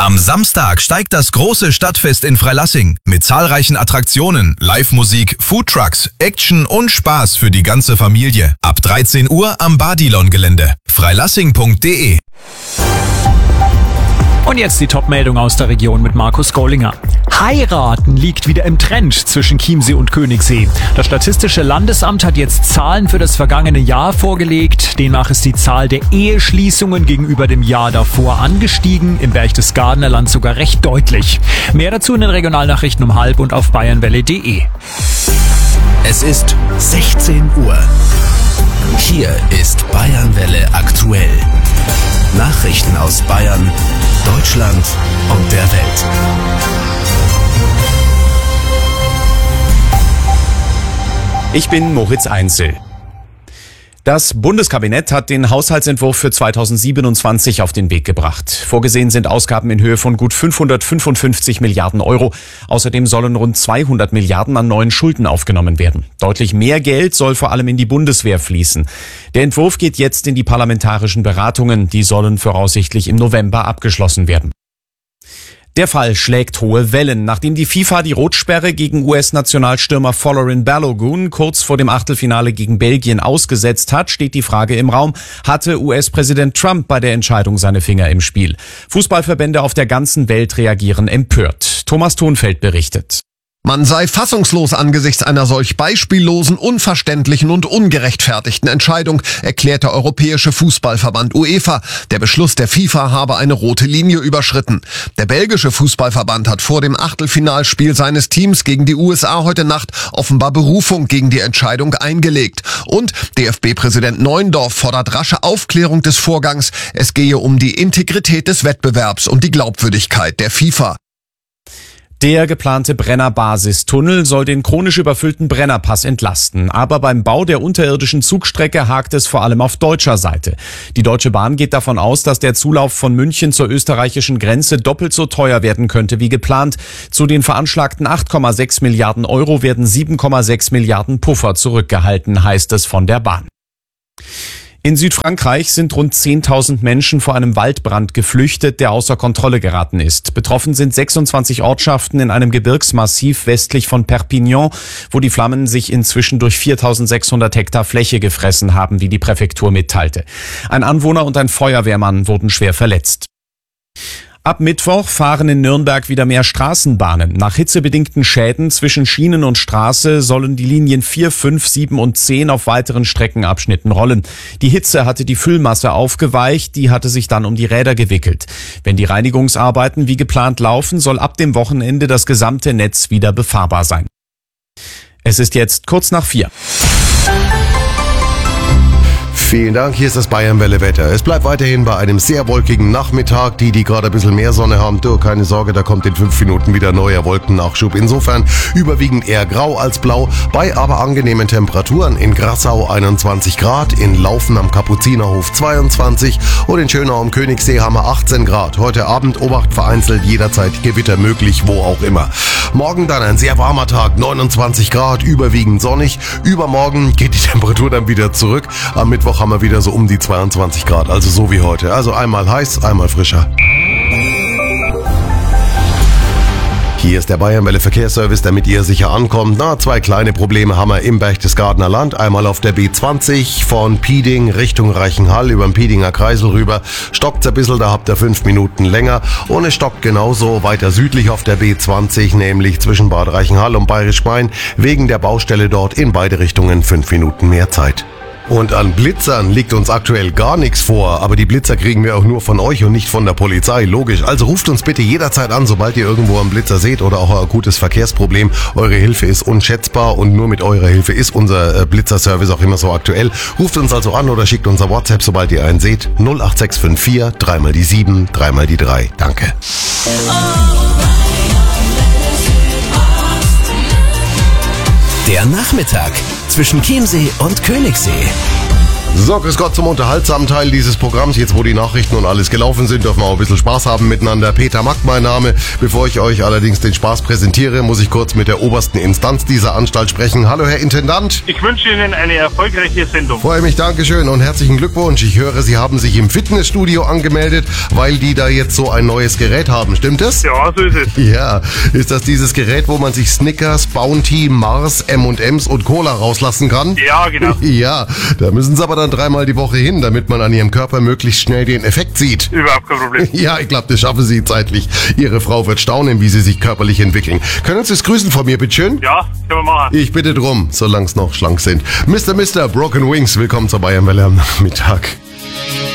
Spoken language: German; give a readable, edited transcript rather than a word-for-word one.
Am Samstag steigt das große Stadtfest in Freilassing mit zahlreichen Attraktionen, Live-Musik, Foodtrucks, Action und Spaß für die ganze Familie. Ab 13 Uhr am Badilon-Gelände. freilassing.de. Und jetzt die Top-Meldung aus der Region mit Markus Gollinger. Heiraten liegt wieder im Trend zwischen Chiemsee und Königssee. Das Statistische Landesamt hat jetzt Zahlen für das vergangene Jahr vorgelegt. Demnach ist die Zahl der Eheschließungen gegenüber dem Jahr davor angestiegen, im Berchtesgadener Land sogar recht deutlich. Mehr dazu in den Regionalnachrichten um 12 und auf bayernwelle.de. Es ist 16 Uhr. Hier ist Bayernwelle aktuell. Nachrichten aus Bayern, Deutschland und der Welt. Ich bin Moritz Einzel. Das Bundeskabinett hat den Haushaltsentwurf für 2027 auf den Weg gebracht. Vorgesehen sind Ausgaben in Höhe von gut 555 Milliarden Euro. Außerdem sollen rund 200 Milliarden an neuen Schulden aufgenommen werden. Deutlich mehr Geld soll vor allem in die Bundeswehr fließen. Der Entwurf geht jetzt in die parlamentarischen Beratungen. Die sollen voraussichtlich im November abgeschlossen werden. Der Fall schlägt hohe Wellen. Nachdem die FIFA die Rotsperre gegen US-Nationalstürmer Folarin Balogun kurz vor dem Achtelfinale gegen Belgien ausgesetzt hat, steht die Frage im Raum, hatte US-Präsident Trump bei der Entscheidung seine Finger im Spiel? Fußballverbände auf der ganzen Welt reagieren empört. Thomas Thonfeld berichtet. Man sei fassungslos angesichts einer solch beispiellosen, unverständlichen und ungerechtfertigten Entscheidung, erklärt der Europäische Fußballverband UEFA. Der Beschluss der FIFA habe eine rote Linie überschritten. Der belgische Fußballverband hat vor dem Achtelfinalspiel seines Teams gegen die USA heute Nacht offenbar Berufung gegen die Entscheidung eingelegt. Und DFB-Präsident Neuendorf fordert rasche Aufklärung des Vorgangs. Es gehe um die Integrität des Wettbewerbs und die Glaubwürdigkeit der FIFA. Der geplante Brenner-Basistunnel soll den chronisch überfüllten Brennerpass entlasten. Aber beim Bau der unterirdischen Zugstrecke hakt es vor allem auf deutscher Seite. Die Deutsche Bahn geht davon aus, dass der Zulauf von München zur österreichischen Grenze doppelt so teuer werden könnte wie geplant. Zu den veranschlagten 8,6 Milliarden Euro werden 7,6 Milliarden Puffer zurückgehalten, heißt es von der Bahn. In Südfrankreich sind rund 10.000 Menschen vor einem Waldbrand geflüchtet, der außer Kontrolle geraten ist. Betroffen sind 26 Ortschaften in einem Gebirgsmassiv westlich von Perpignan, wo die Flammen sich inzwischen durch 4.600 Hektar Fläche gefressen haben, wie die Präfektur mitteilte. Ein Anwohner und ein Feuerwehrmann wurden schwer verletzt. Ab Mittwoch fahren in Nürnberg wieder mehr Straßenbahnen. Nach hitzebedingten Schäden zwischen Schienen und Straße sollen die Linien 4, 5, 7 und 10 auf weiteren Streckenabschnitten rollen. Die Hitze hatte die Füllmasse aufgeweicht, die hatte sich dann um die Räder gewickelt. Wenn die Reinigungsarbeiten wie geplant laufen, soll ab dem Wochenende das gesamte Netz wieder befahrbar sein. Es ist jetzt kurz nach 4. Vielen Dank, hier ist das Bayernwelle-Wetter. Es bleibt weiterhin bei einem sehr wolkigen Nachmittag. Die gerade ein bisschen mehr Sonne haben, keine Sorge, da kommt in 5 Minuten wieder neuer Wolkennachschub. Insofern überwiegend eher grau als blau, bei aber angenehmen Temperaturen. In Grassau 21 Grad, in Laufen am Kapuzinerhof 22 und in Schönau am Königssee haben wir 18 Grad. Heute Abend Obacht vereinzelt, jederzeit Gewitter möglich, wo auch immer. Morgen dann ein sehr warmer Tag, 29 Grad, überwiegend sonnig. Übermorgen geht die Temperatur dann wieder zurück. Am Mittwoch haben wir wieder so um die 22 Grad, also so wie heute. Also einmal heiß, einmal frischer. Hier ist der Bayernwelle Verkehrsservice, damit ihr sicher ankommt. 2 kleine Probleme haben wir im Berchtesgadener Land. Einmal auf der B20 von Pieding Richtung Reichenhall über den Piedinger Kreisel rüber. Stockt's ein bisschen, da habt ihr 5 Minuten länger. Und es stockt genauso weiter südlich auf der B20, nämlich zwischen Bad Reichenhall und Bayerisch-Main. Wegen der Baustelle dort in beide Richtungen 5 Minuten mehr Zeit. Und an Blitzern liegt uns aktuell gar nichts vor, aber die Blitzer kriegen wir auch nur von euch und nicht von der Polizei, logisch. Also ruft uns bitte jederzeit an, sobald ihr irgendwo einen Blitzer seht oder auch ein akutes Verkehrsproblem. Eure Hilfe ist unschätzbar und nur mit eurer Hilfe ist unser Blitzerservice auch immer so aktuell. Ruft uns also an oder schickt unser WhatsApp, sobald ihr einen seht. 08654 3 mal die 7, 3 mal die 3. Danke. Der Nachmittag zwischen Chiemsee und Königssee. So, grüß Gott zum unterhaltsamen Teil dieses Programms. Jetzt, wo die Nachrichten und alles gelaufen sind, dürfen wir auch ein bisschen Spaß haben miteinander. Peter Mack, mein Name. Bevor ich euch allerdings den Spaß präsentiere, muss ich kurz mit der obersten Instanz dieser Anstalt sprechen. Hallo, Herr Intendant. Ich wünsche Ihnen eine erfolgreiche Sendung. Freue mich, Dankeschön und herzlichen Glückwunsch. Ich höre, Sie haben sich im Fitnessstudio angemeldet, weil die da jetzt so ein neues Gerät haben. Stimmt das? Ja, so ist es. Ja. Ist das dieses Gerät, wo man sich Snickers, Bounty, Mars, M&M's und Cola rauslassen kann? Ja, genau. Ja, da müssen Sie aber dann 3-mal die Woche hin, damit man an Ihrem Körper möglichst schnell den Effekt sieht. Überhaupt kein Problem. Ja, ich glaube, das schaffen Sie zeitlich. Ihre Frau wird staunen, wie Sie sich körperlich entwickeln. Können Sie es grüßen von mir, bitteschön? Ja, können wir machen. Ich bitte drum, solange es noch schlank sind. Mr. Broken Wings, willkommen zur Bayernwelle am Nachmittag.